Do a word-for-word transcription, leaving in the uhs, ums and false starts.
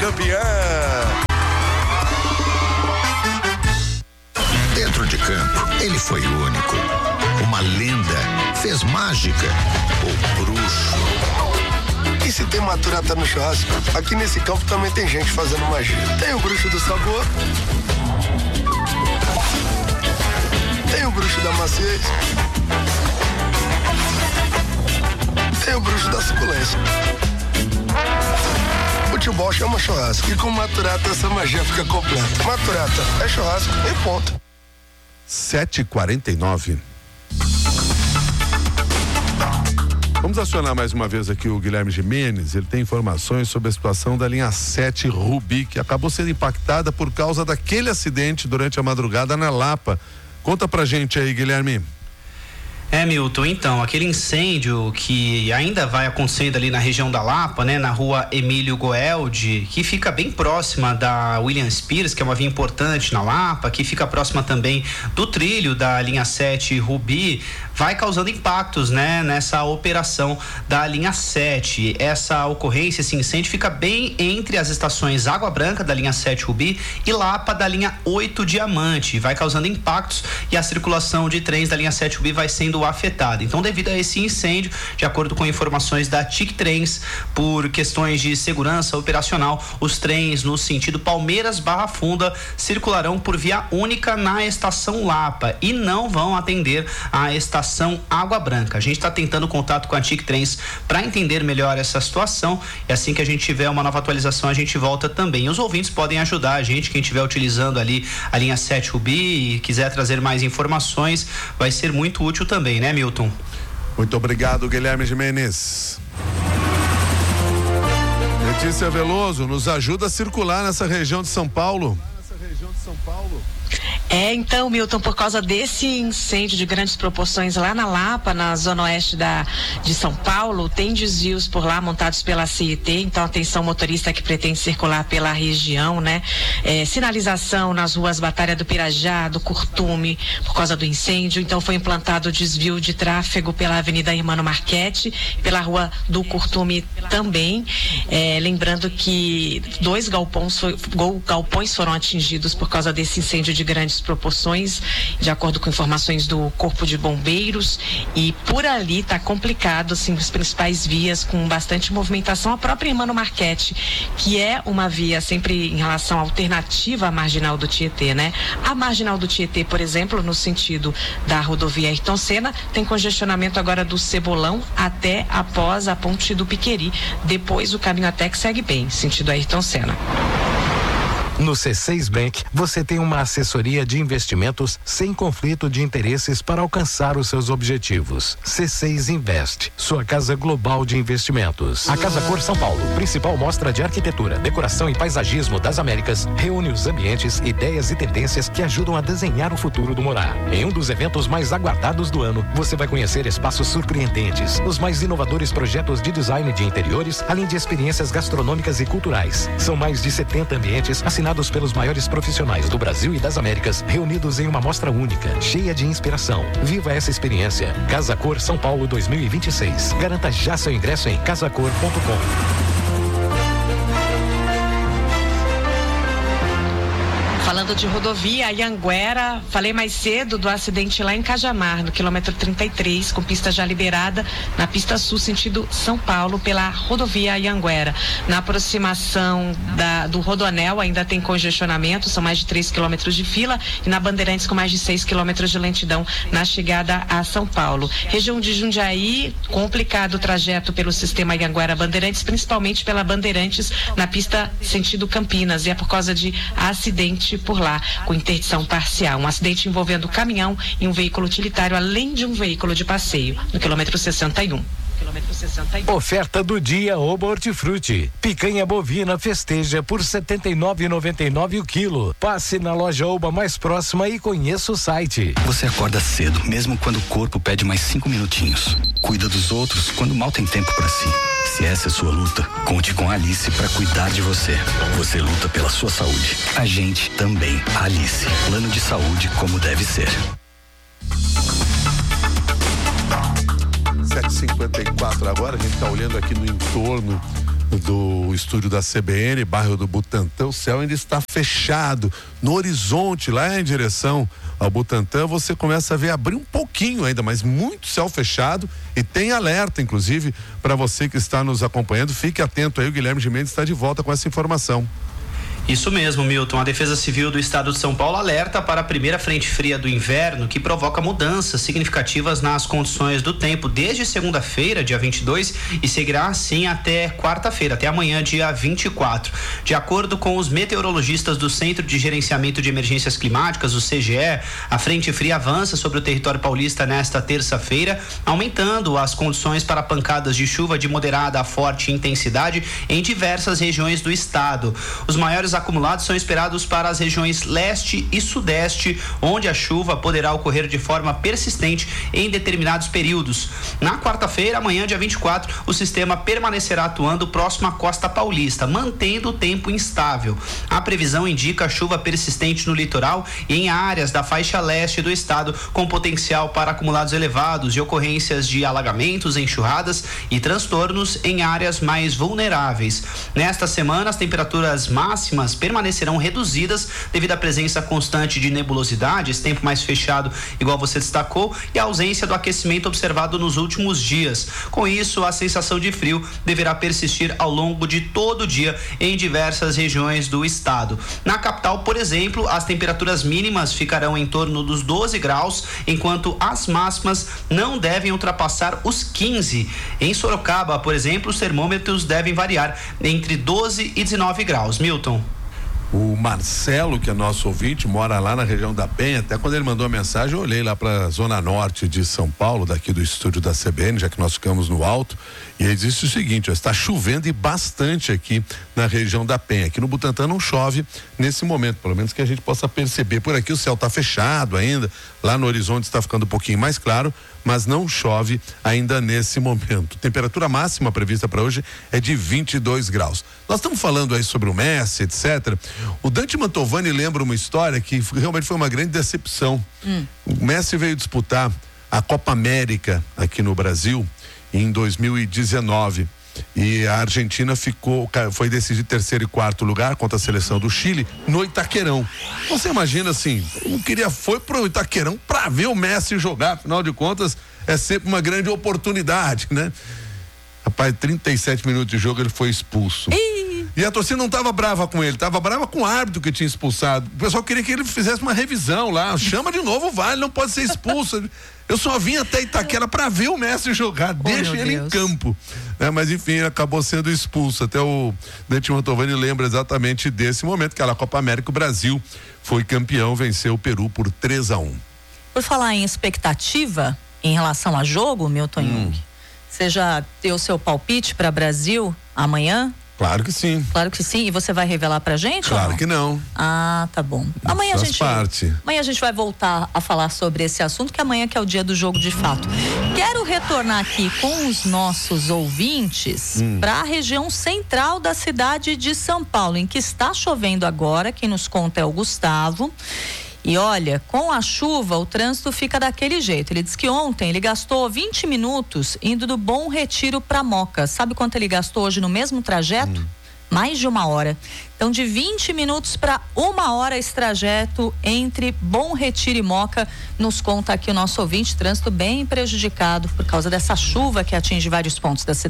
campeã. Dentro de campo, ele foi único. Uma lenda, fez mágica, o bruxo. E se tem maturata no churrasco, aqui nesse campo também tem gente fazendo magia. Tem o bruxo do sabor, tem o bruxo da maciez, tem o bruxo da suculência. Futebol chama churrasco e com maturata essa magia fica completa. Maturata é churrasco e ponto. sete e quarenta e nove. Vamos acionar mais uma vez aqui o Guilherme Gimenez. Ele tem informações sobre a situação da linha sete Rubi, que acabou sendo impactada por causa daquele acidente durante a madrugada na Lapa. Conta pra gente aí, Guilherme. É, Milton, então, aquele incêndio que ainda vai acontecendo ali na região da Lapa, né, na rua Emílio Goeldi, que fica bem próxima da William Spears, que é uma via importante na Lapa, que fica próxima também do trilho da linha sete Rubi, vai causando impactos, né, nessa operação da linha sete. Essa ocorrência, esse incêndio fica bem entre as estações Água Branca da linha sete Rubi e Lapa da linha oito Diamante, vai causando impactos e a circulação de trens da linha sete Rubi vai sendo afetada. Então, devido a esse incêndio, de acordo com informações da T I C Trens, por questões de segurança operacional, os trens no sentido Palmeiras Barra Funda circularão por via única na estação Lapa e não vão atender a estação Água Branca. A gente está tentando contato com a T I C Trens para entender melhor essa situação e assim que a gente tiver uma nova atualização, a gente volta também. E os ouvintes podem ajudar a gente, quem estiver utilizando ali a linha sete Rubi e quiser trazer mais informações, vai ser muito útil também, né, Milton? Muito obrigado, Guilherme Gimenez. Letícia Veloso, nos ajuda a circular nessa região de São Paulo. Nessa região de São Paulo. É, então, Milton, por causa desse incêndio de grandes proporções lá na Lapa, na zona oeste da, de São Paulo, tem desvios por lá montados pela C E T, então atenção motorista que pretende circular pela região, né? É, sinalização nas ruas Batalha do Pirajá, do Curtume, por causa do incêndio, então foi implantado desvio de tráfego pela Avenida Hermano Marchetti, pela rua do Curtume também, é, lembrando que dois galpões, foi, galpões foram atingidos por causa desse incêndio de grandes proporções, de acordo com informações do Corpo de Bombeiros, e por ali tá complicado, assim, as principais vias com bastante movimentação. A própria Hermano Marchetti, que é uma via sempre em relação à alternativa à Marginal do Tietê, né? A Marginal do Tietê, por exemplo, no sentido da rodovia Ayrton Senna, tem congestionamento agora do Cebolão até após a ponte do Piqueri. Depois o caminho até que segue bem, sentido Ayrton Senna. No C seis Bank, você tem uma assessoria de investimentos sem conflito de interesses para alcançar os seus objetivos. C seis Invest, sua casa global de investimentos. A Casa Cor São Paulo, principal mostra de arquitetura, decoração e paisagismo das Américas, reúne os ambientes, ideias e tendências que ajudam a desenhar o futuro do morar. Em um dos eventos mais aguardados do ano, você vai conhecer espaços surpreendentes, os mais inovadores projetos de design de interiores, além de experiências gastronômicas e culturais. São mais de setenta ambientes assinados pelos maiores profissionais do Brasil e das Américas, reunidos em uma mostra única, cheia de inspiração. Viva essa experiência. Casa Cor São Paulo dois mil e vinte e seis. Garanta já seu ingresso em casa cor ponto com. Falando de rodovia, Anhanguera, falei mais cedo do acidente lá em Cajamar, no quilômetro trinta e três, com pista já liberada, na pista sul, sentido São Paulo, pela rodovia Anhanguera. Na aproximação da, do Rodoanel ainda tem congestionamento, são mais de três quilômetros de fila, e na Bandeirantes com mais de seis quilômetros de lentidão na chegada a São Paulo. Região de Jundiaí, complicado o trajeto pelo sistema Anhanguera Bandeirantes, principalmente pela Bandeirantes na pista sentido Campinas, e é por causa de acidente por lá, com interdição parcial. Um acidente envolvendo caminhão e um veículo utilitário, além de um veículo de passeio, no quilômetro sessenta e um. Oferta do dia Oba Hortifruti. Picanha bovina festeja por setenta e nove reais e noventa e nove centavos o quilo. Passe na loja Oba mais próxima e conheça o site. Você acorda cedo, mesmo quando o corpo pede mais cinco minutinhos. Cuida dos outros quando mal tem tempo para si. Se essa é sua luta, conte com a Alice para cuidar de você. Você luta pela sua saúde. A gente também. Alice. Plano de saúde como deve ser. sete e cinquenta e quatro agora, a gente está olhando aqui no entorno do estúdio da C B N, bairro do Butantã, o céu ainda está fechado. No horizonte, lá em direção ao Butantã, você começa a ver abrir um pouquinho ainda, mas muito céu fechado, e tem alerta, inclusive, para você que está nos acompanhando. Fique atento aí, o Guilherme Gimenez está de volta com essa informação. Isso mesmo, Milton. A Defesa Civil do Estado de São Paulo alerta para a primeira frente fria do inverno, que provoca mudanças significativas nas condições do tempo desde segunda-feira, dia vinte e dois, e seguirá assim até quarta-feira, até amanhã, dia vinte e quatro. De acordo com os meteorologistas do Centro de Gerenciamento de Emergências Climáticas, o C G E, a frente fria avança sobre o território paulista nesta terça-feira, aumentando as condições para pancadas de chuva de moderada a forte intensidade em diversas regiões do estado. Os maiores acumulados são esperados para as regiões leste e sudeste, onde a chuva poderá ocorrer de forma persistente em determinados períodos. Na quarta-feira, amanhã, dia vinte e quatro, o sistema permanecerá atuando próximo à costa paulista, mantendo o tempo instável. A previsão indica chuva persistente no litoral e em áreas da faixa leste do estado, com potencial para acumulados elevados e ocorrências de alagamentos, enxurradas e transtornos em áreas mais vulneráveis. Nesta semana, as temperaturas máximas permanecerão reduzidas devido à presença constante de nebulosidade, esse tempo mais fechado, igual você destacou, e a ausência do aquecimento observado nos últimos dias. Com isso, a sensação de frio deverá persistir ao longo de todo o dia em diversas regiões do estado. Na capital, por exemplo, as temperaturas mínimas ficarão em torno dos doze graus, enquanto as máximas não devem ultrapassar os quinze. Em Sorocaba, por exemplo, os termômetros devem variar entre doze e dezenove graus. Milton. O Marcelo, que é nosso ouvinte, mora lá na região da Penha. Até quando ele mandou a mensagem, eu olhei lá para a zona norte de São Paulo, daqui do estúdio da C B N, já que nós ficamos no alto, e ele disse o seguinte: ó, está chovendo e bastante aqui na região da Penha. Aqui no Butantã não chove nesse momento, pelo menos que a gente possa perceber. Por aqui o céu está fechado ainda, lá no horizonte está ficando um pouquinho mais claro, mas não chove ainda nesse momento. Temperatura máxima prevista para hoje é de vinte e dois graus. Nós estamos falando aí sobre o Messi, etcétera. O Dante Mantovani lembra uma história que realmente foi uma grande decepção. Hum. O Messi veio disputar a Copa América aqui no Brasil em dois mil e dezenove. E a Argentina ficou, foi decidir terceiro e quarto lugar contra a seleção do Chile no Itaquerão. Você imagina assim, não queria, foi pro Itaquerão para ver o Messi jogar, afinal de contas é sempre uma grande oportunidade, né? Rapaz, trinta e sete minutos de jogo ele foi expulso. Ih. E a torcida não estava brava com ele, estava brava com o árbitro que tinha expulsado. O pessoal queria que ele fizesse uma revisão lá, chama de novo o V A R, ele não pode ser expulso. Eu só vim até Itaquera para ver o Messi jogar, oh, deixa ele Deus. em campo. É, mas enfim, ele acabou sendo expulso. Até o Dante Mantovani lembra exatamente desse momento, que era a Copa América, o Brasil foi campeão, venceu o Peru por três a um. Por falar em expectativa em relação a jogo, Milton hum. Jung, você já deu o seu palpite para Brasil amanhã? Claro que sim. Claro que sim. E você vai revelar pra gente? Claro ou não? que não. Ah, tá bom. Amanhã a gente, parte. amanhã a gente vai voltar a falar sobre esse assunto, que amanhã que é o dia do jogo de fato. Quero retornar aqui com os nossos ouvintes hum. para a região central da cidade de São Paulo, em que está chovendo agora. Quem nos conta é o Gustavo. E olha, com a chuva o trânsito fica daquele jeito. Ele diz que ontem ele gastou vinte minutos indo do Bom Retiro para Moca. Sabe quanto ele gastou hoje no mesmo trajeto? Hum. Mais de uma hora. Então, de vinte minutos para uma hora esse trajeto entre Bom Retiro e Moca. Nos conta aqui o nosso ouvinte, trânsito bem prejudicado por causa dessa chuva que atinge vários pontos da cidade.